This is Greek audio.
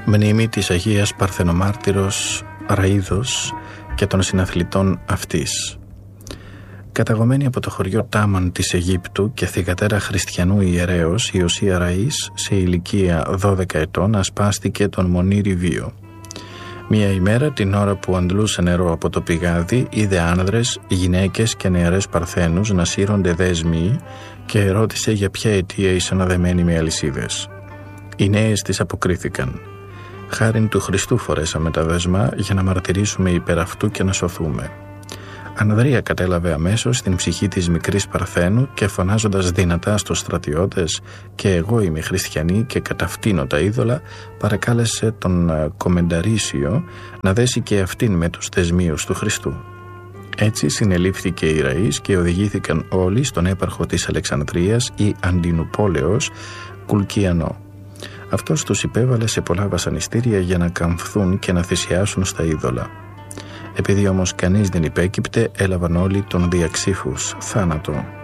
Μνήμη της Αγίας Παρθενομάρτυρος Ραΐδος και των συναθλητών αυτής. Καταγωμένη από το χωριό Τάμαν της Αιγύπτου και θυγατέρα χριστιανού ιερέως, η Οσία Ραΐς σε ηλικία 12 ετών ασπάστηκε τον Μονήρη βίο. Μία ημέρα, την ώρα που αντλούσε νερό από το πηγάδι, είδε άνδρες, γυναίκες και νεαρές παρθένους να σύρονται δέσμοι και ρώτησε για ποια αιτία ήσαν αδεμένοι με αλυσίδες. Οι νέες της αποκρίθηκαν: «Χάριν του Χριστού φορέσαμε τα δέσμα για να μαρτυρήσουμε υπέρ αυτού και να σωθούμε». Ανδρεία κατέλαβε αμέσως την ψυχή της μικρής Παρθένου και φωνάζοντας δυνατά στους στρατιώτες «Και εγώ είμαι χριστιανή και καταφτύνω τα είδωλα», παρακάλεσε τον Κομμενταρίσιο να δέσει και αυτήν με τους θεσμίους του Χριστού. Έτσι συνελήφθηκε η Ραΐς και οδηγήθηκαν όλοι στον έπαρχο της Αλεξανδρίας ή Αντινουπόλεως, Κουλκιανό. Αυτός τους υπέβαλε σε πολλά βασανιστήρια για να καμφθούν και να θυσιάσουν στα είδωλα. Επειδή όμως κανείς δεν υπέκυπτε, έλαβαν όλοι τον διαξύφους θάνατο.